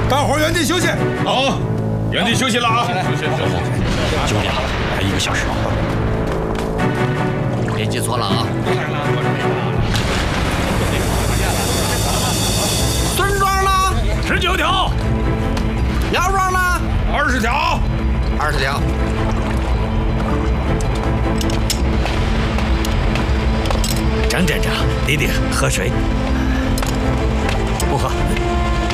大伙儿原地休息。 好，原地休息了啊！休息。 9点了，还1个小时。 别记错了啊！孙庄呢 ？19条。 苗庄呢 ？20条。 20条。 张站长，弟弟喝水。不喝。